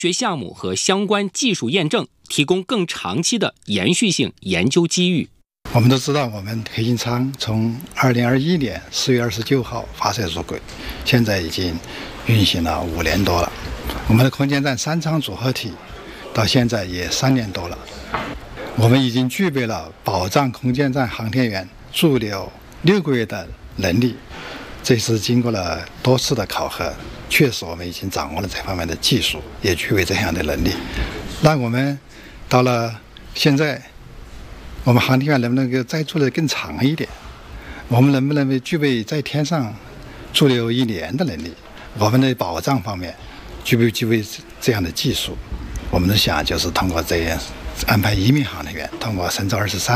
学项目和相关技术验证，提供更长期的延续性研究机遇。 我们都知道，我们黑金舱从2021年4月29号发射入轨，现在已经运行了5年多了。我们的空间站3舱组合体到现在也3年多了，我们已经具备了保障空间站航天员驻留6个月的能力。这是经过了多次的考核，确实我们已经掌握了这方面的技术，也具备这样的能力。那我们到了现在，我们航天员能不能够再做得更长一点？我们能不能具备在天上驻留1年的能力？我们的保障方面具备这样的技术？我们的想就是通过这样安排1名航天员，通过神舟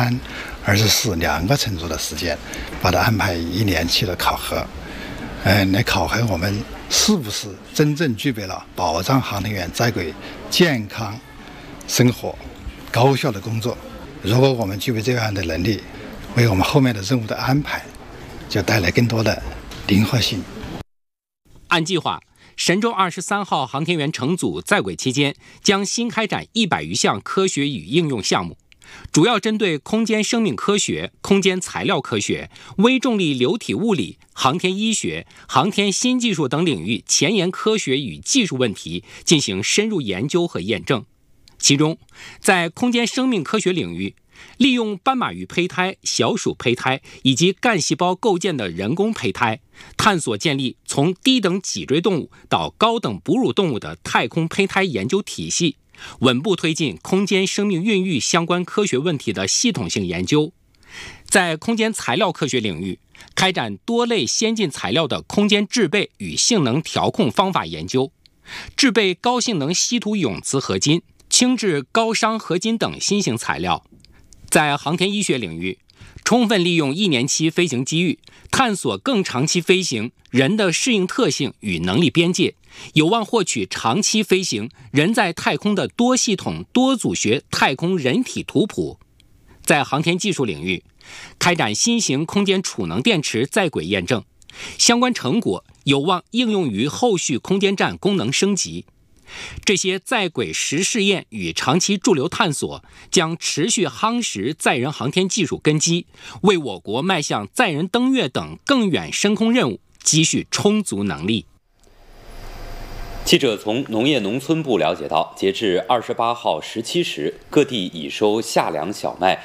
23、242个乘组的时间，把它安排1年期的考核，来考核我们是不是真正具备了保障航天员在轨健康生活、高效的工作。如果我们具备这样的能力，为我们后面的任务的安排就带来更多的灵活性。 按计划，神舟23号航天员乘组在轨期间将新开展100余项科学与应用项目，主要针对空间生命科学、空间材料科学、微重力流体物理、航天医学、航天新技术等领域前沿科学与技术问题进行深入研究和验证。其中，在空间生命科学领域，利用斑马鱼胚胎、小鼠胚胎以及干细胞构建的人工胚胎，探索建立从低等脊椎动物到高等哺乳动物的太空胚胎研究体系，稳步推进空间生命孕育相关科学问题的系统性研究。在空间材料科学领域，开展多类先进材料的空间制备与性能调控方法研究，制备高性能稀土永磁合金、轻质高熵合金等新型材料。在航天医学领域，充分利用1年期飞行机遇，探索更长期飞行人的适应特性与能力边界，有望获取长期飞行人在太空的多系统多组学太空人体图谱。在航天技术领域，开展新型空间储能电池在轨验证，相关成果有望应用于后续空间站功能升级。这些在轨实试验与长期驻留探索将持续夯实载人航天技术根基，为我国迈向载人登月等更远深空任务积蓄充足能力。 记者从农业农村部了解到，截至28号17时，各地已收夏粮小麦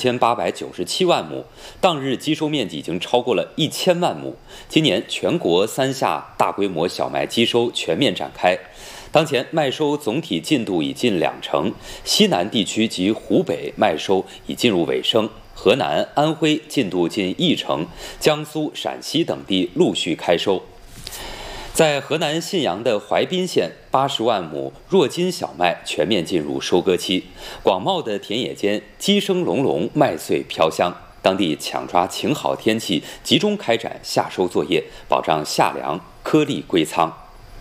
4897万亩，当日基收面积已经超过了1000万亩。今年全国3夏大规模小麦基收全面展开。当前麦收总体进度已近20%，西南地区及湖北麦收已进入尾声，河南、安徽进度近10%，江苏、陕西等地陆续开收。在河南信阳的淮滨县，80万亩弱金小麦全面进入收割期，广袤的田野间鸡声隆隆，麦穗飘香。当地抢抓晴好天气，集中开展夏收作业，保障夏粮颗粒归仓。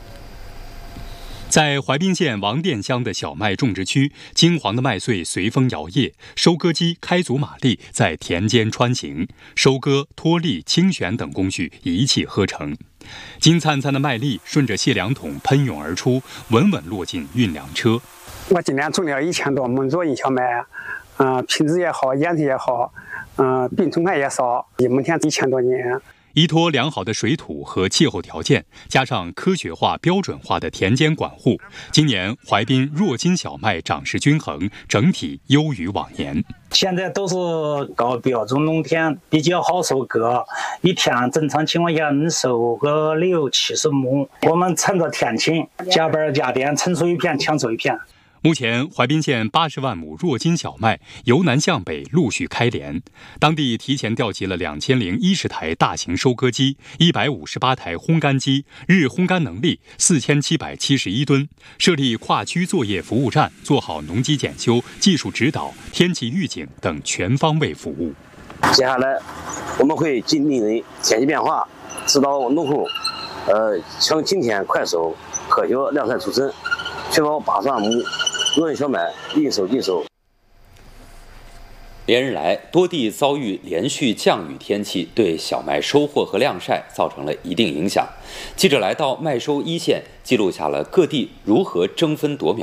在淮滨县王店乡的小麦种植区，金黄的麦穗随风摇曳，收割机开足马力在田间穿行，收割、脱粒、清选等工序一气呵成。金灿灿的麦粒顺着卸粮桶喷涌而出，稳稳落进运粮车。 我今年种了1000多亩弱金小麦，品质也好，颜色也好，病虫害也少，目前1000多斤。 依托良好的水土和气候条件，加上科学化、标准化的田间管护，今年淮滨弱金小麦长势均衡，整体优于往年。 现在都是高标准农田，比较好收割，一天正常情况下能收个60-70亩。我们趁着天晴，加班加点，成熟一片抢收一片。 目前，淮滨县80万亩弱金小麦由南向北陆续开镰，当地提前调集了2010台大型收割机、158台烘干机，日烘干能力4771吨，设立跨区作业服务站，做好农机检修、技术指导、天气预警等全方位服务。 接下来，我们会紧盯天气变化，指导农户，抢今天快收，科学量产出审，确保80万亩弱金小麦应收尽收。 连日来，多地遭遇连续降雨天气，对小麦收获和晾晒造成了一定影响。记者来到麦收一线，记录下了各地如何争分夺秒